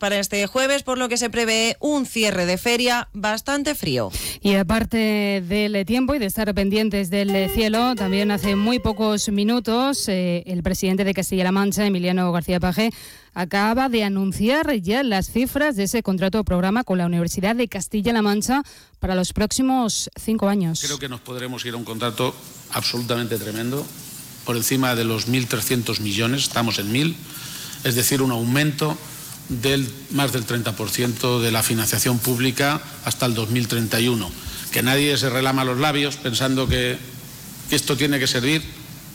para este jueves, por lo que se prevé un cierre de feria bastante frío. Y aparte del tiempo y de estar pendientes del cielo, también hace muy pocos minutos el presidente de Castilla-La Mancha, Emiliano García Paje, acaba de anunciar ya las cifras de ese contrato programa con la Universidad de Castilla-La Mancha para los próximos 5 años. Creo que nos podremos ir a un contrato absolutamente tremendo, por encima de los 1.300 millones, estamos en 1.000, es decir, un aumento del más del 30% de la financiación pública hasta el 2031. Que nadie se relama los labios pensando que esto tiene que servir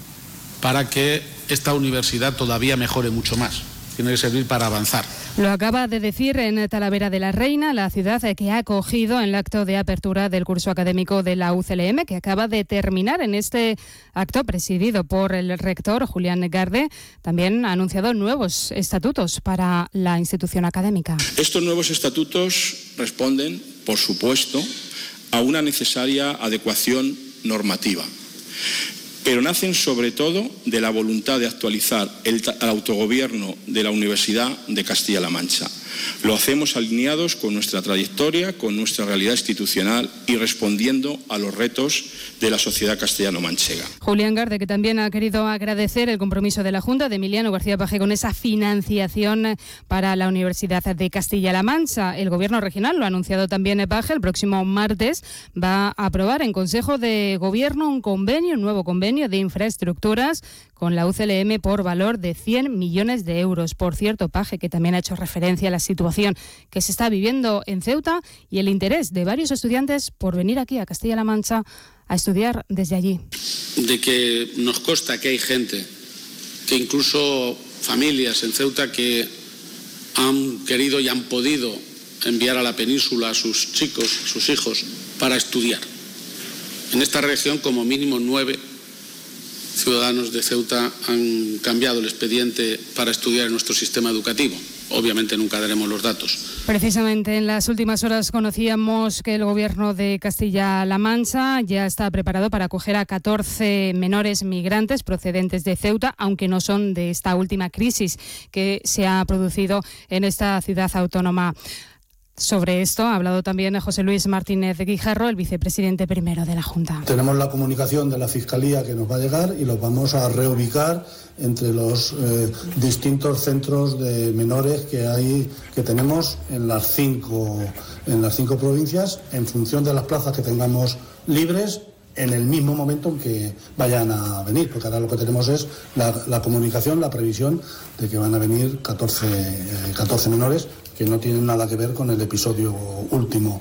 para que esta universidad todavía mejore mucho más. Tiene que servir para avanzar. Lo acaba de decir en Talavera de la Reina, la ciudad que ha acogido en el acto de apertura del curso académico de la UCLM, que acaba de terminar. En este acto presidido por el rector Julián Garde, también ha anunciado nuevos estatutos para la institución académica. Estos nuevos estatutos responden, por supuesto, a una necesaria adecuación normativa, pero nacen sobre todo de la voluntad de actualizar el autogobierno de la Universidad de Castilla-La Mancha. Lo hacemos alineados con nuestra trayectoria, con nuestra realidad institucional y respondiendo a los retos de la sociedad castellano-manchega. Julián Garde, que también ha querido agradecer el compromiso de la Junta de Emiliano García Paje con esa financiación para la Universidad de Castilla-La Mancha. El Gobierno regional lo ha anunciado también Paje. El próximo martes va a aprobar en Consejo de Gobierno un nuevo convenio de infraestructuras con la UCLM por valor de 100 millones de euros. Por cierto, Paje, que también ha hecho referencia a la situación que se está viviendo en Ceuta y el interés de varios estudiantes por venir aquí a Castilla-La Mancha a estudiar desde allí. De que nos consta que hay gente, que incluso familias en Ceuta que han querido y han podido enviar a la península a sus chicos, sus hijos, para estudiar. En esta región, como mínimo 9 ciudadanos de Ceuta han cambiado el expediente para estudiar en nuestro sistema educativo. Obviamente nunca daremos los datos. Precisamente en las últimas horas conocíamos que el Gobierno de Castilla-La Mancha ya está preparado para acoger a 14 menores migrantes procedentes de Ceuta, aunque no son de esta última crisis que se ha producido en esta ciudad autónoma. Sobre esto ha hablado también José Luis Martínez Guijarro, el vicepresidente primero de la Junta. Tenemos la comunicación de la Fiscalía que nos va a llegar y los vamos a reubicar entre los distintos centros de menores que tenemos en las cinco provincias, en función de las plazas que tengamos libres en el mismo momento en que vayan a venir, porque ahora lo que tenemos es la comunicación, la previsión de que van a venir 14 menores que no tienen nada que ver con el episodio último.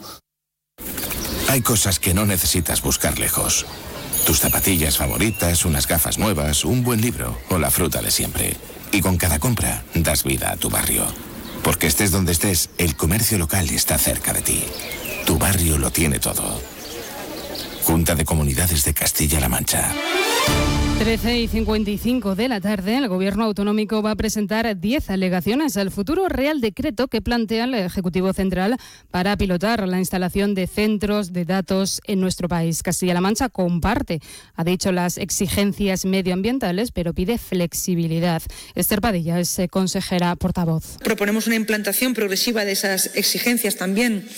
Hay cosas que no necesitas buscar lejos. Tus zapatillas favoritas, unas gafas nuevas, un buen libro o la fruta de siempre. Y con cada compra das vida a tu barrio. Porque estés donde estés, el comercio local está cerca de ti. Tu barrio lo tiene todo. Junta de Comunidades de Castilla-La Mancha. 13:55 de la tarde, el Gobierno autonómico va a presentar 10 alegaciones al futuro Real Decreto que plantea el Ejecutivo Central para pilotar la instalación de centros de datos en nuestro país. Castilla-La Mancha comparte, ha dicho, las exigencias medioambientales, pero pide flexibilidad. Esther Padilla es consejera portavoz. Proponemos una implantación progresiva de esas exigencias también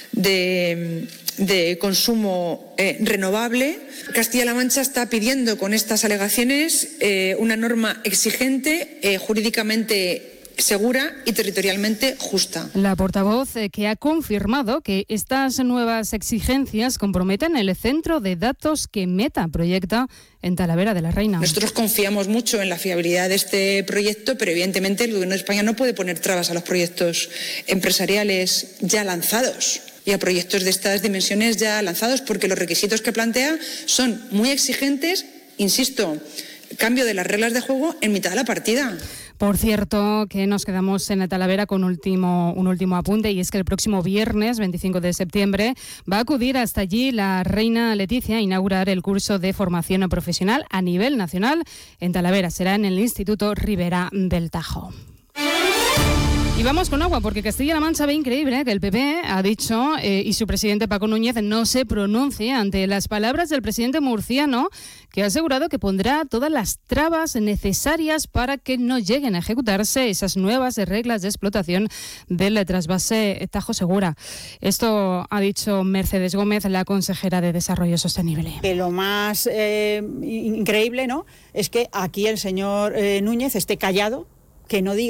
de consumo renovable. Castilla-La Mancha está pidiendo con estas alegaciones una norma exigente, jurídicamente segura y territorialmente justa. La portavoz que ha confirmado que estas nuevas exigencias comprometen el centro de datos que Meta proyecta en Talavera de la Reina. Nosotros confiamos mucho en la fiabilidad de este proyecto, pero evidentemente el Gobierno de España no puede poner trabas a los proyectos empresariales ya lanzados y a proyectos de estas dimensiones ya lanzados, porque los requisitos que plantea son muy exigentes, insisto, cambio de las reglas de juego en mitad de la partida. Por cierto, que nos quedamos en Talavera con un último apunte, y es que el próximo viernes, 25 de septiembre, va a acudir hasta allí la reina Leticia a inaugurar el curso de formación profesional a nivel nacional en Talavera. Será en el Instituto Ribera del Tajo. Y vamos con agua, porque Castilla-La Mancha ve increíble que el PP ha dicho, y su presidente Paco Núñez no se pronuncie ante las palabras del presidente murciano, que ha asegurado que pondrá todas las trabas necesarias para que no lleguen a ejecutarse esas nuevas reglas de explotación del trasvase Tajo Segura. Esto ha dicho Mercedes Gómez, la consejera de Desarrollo Sostenible. Que lo más increíble, ¿no?, es que aquí el señor Núñez esté callado, que no diga